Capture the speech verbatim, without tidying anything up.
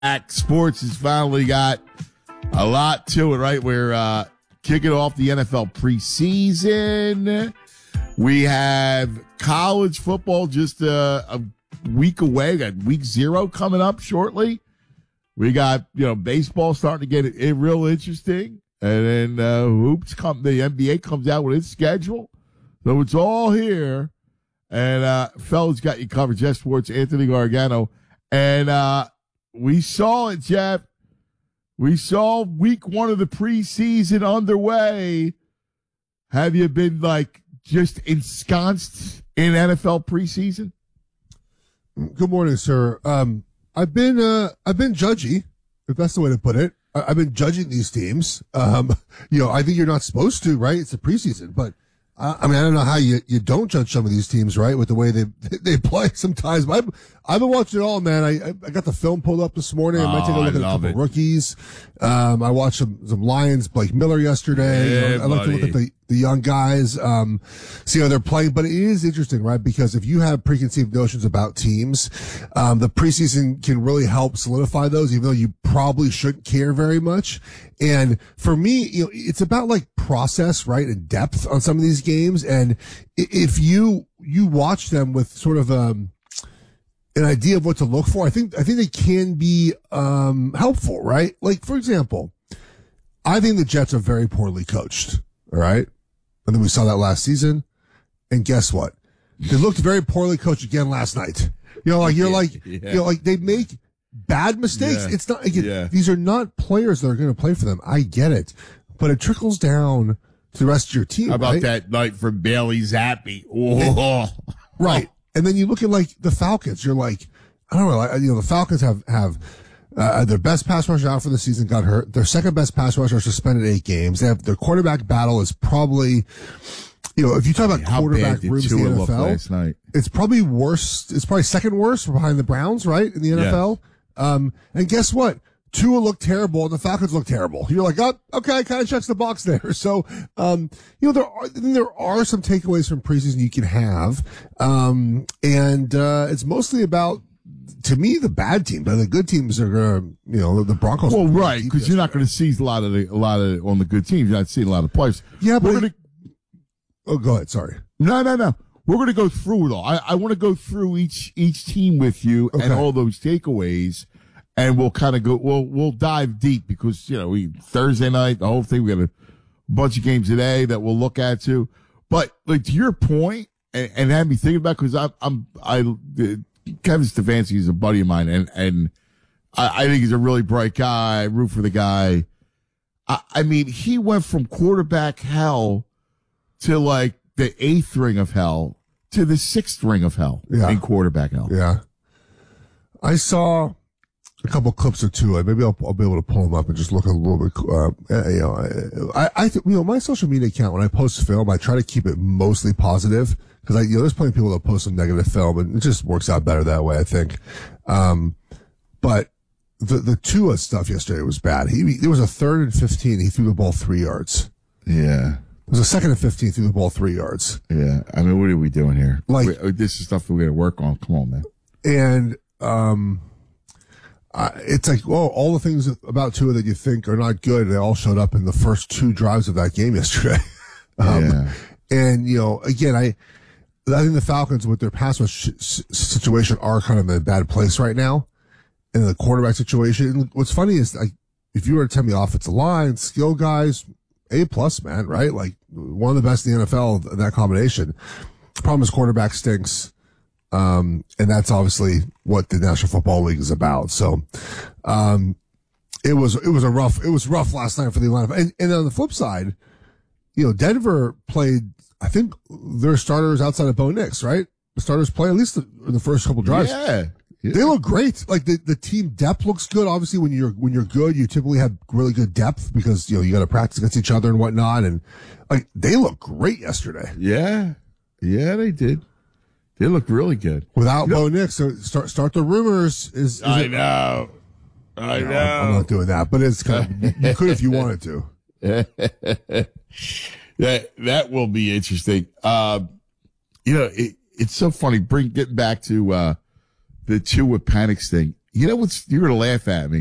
Sports has finally got a lot to it, right? We're uh, kicking off the N F L preseason. We have college football just uh, a week away. We got week zero coming up shortly. We got, you know, baseball starting to get it, it real interesting. And then uh, hoops come, the N B A comes out with its schedule. So it's all here. And uh, fellas got you covered. Jeff Sports, Anthony Gargano. And uh, we saw it, Jeff. We saw week one of the preseason underway. Have you been like just ensconced in N F L preseason? Good morning, sir. Um, I've been, uh, I've been judgy, if that's the way to put it. I- I've been judging these teams. Um, you know, I think you're not supposed to, right? It's a preseason, but uh, I mean, I don't know how you, you don't judge some of these teams, right? With the way they, they play sometimes. But I've, I've been watching it all, man. I, I got the film pulled up this morning. I might take a Oh, look I at a couple it. rookies. Um, I watched some, some Lions, Blake Miller yesterday. Yeah, You know, I like to look buddy. at the, the young guys, um, see how they're playing. But it is interesting, right? Because if you have preconceived notions about teams, um, the preseason can really help solidify those, even though you probably shouldn't care very much. And for me, you know, it's about like process, right? And depth on some of these games. And i- if you, you watch them with sort of, um, an idea of what to look for, I think, I think they can be, um, helpful, right? Like, for example, I think the Jets are very poorly coached. All right. And then we saw that last season. And guess what? They looked very poorly coached again last night. You know, like you're like, Yeah. you know, like they make bad mistakes. Yeah. It's not, again, Yeah. these are not players that are going to play for them. I get it, but it trickles down to the rest of your team. How about right? that night for Bailey Zappi? Oh. Right. And then you look at like the Falcons. You're like, I don't know, like, you know, the Falcons have, have, uh, their best pass rusher out for the season got hurt. Their second best pass rusher suspended eight games. They have their quarterback battle is probably, you know, if you talk about How quarterback bad did rooms in Tua the N look F L, last night? it's probably worse. It's probably second worst behind the Browns, right? In the N F L. Um, and guess what? Tua looked terrible and the Falcons looked terrible. You're like, oh, okay, kind of checks the box there. So, um, you know, there are, there are some takeaways from preseason you can have. Um, and, uh, it's mostly about, to me, the bad teams. The good teams are going to, you know, the Broncos. Well, right, because you're not going to see a lot of the, a lot of, on the good teams, you're not seeing a lot of players. Yeah, but, We're gonna, oh, go ahead. Sorry. no, no, no. We're going to go through it all. I, I want to go through each, each team with you Okay. and all those takeaways. And we'll kind of go, we'll, we'll dive deep because, you know, we, Thursday night, the whole thing, we got a bunch of games today that we'll look at too. But like to your point, and, and had me thinking about, cause I'm, I'm, I, the, Kevin Stefanski is a buddy of mine and, and I, I think he's a really bright guy. I root for the guy. I, I mean, he went from quarterback hell to like the eighth ring of hell to the sixth ring of hell Yeah. in quarterback hell. Yeah. I saw a couple clips or two. uh, Maybe I'll, I'll be able to pull them up and just look a little bit. Uh, uh, you know, I, I, th- you know, my social media account when I post film, I try to keep it mostly positive because I, you know, there's plenty of people that post some negative film, and it just works out better that way, I think. Um, but the the Tua stuff yesterday was bad. He there was a third and fifteen. He threw the ball three yards. Yeah. It was a second and fifteen. Threw the ball three yards. Yeah. I mean, what are we doing here? Like- we, this is stuff that we got to work on. Come on, man. And um, uh, it's like, well, all the things about Tua that you think are not good, they all showed up in the first two drives of that game yesterday. um, Yeah. And, you know, again, I, I think the Falcons with their pass rush s- situation are kind of in a bad place right now in the quarterback situation. And what's funny is, like, if you were to tell me offensive line, skill guys, A plus, man, right? Like one of the best in the N F L in that combination. The problem is quarterback stinks. Um, and that's obviously what the National Football League is about. So, um, it was, it was a rough, it was rough last night for the Atlanta. And, and on the flip side, you know, Denver played, I think their starters outside of Bo Nix, right? The starters play at least the, the first couple drives. Yeah. Yeah. They look great. Like the, the team depth looks good. Obviously, when you're, when you're good, you typically have really good depth because, you know, you got to practice against each other and whatnot. And like, they look great yesterday. Yeah. Yeah, they did. They looked really good. Without You know- Bo Nix, so start, start the rumors. Is, is I it, know. I No, know. I'm not doing that, but it's kind of, you could if you wanted to. that that will be interesting. Uh, you know, it, it's so funny. Bring getting back to uh, the Tua Panics thing. You know what's, you're going to laugh at me.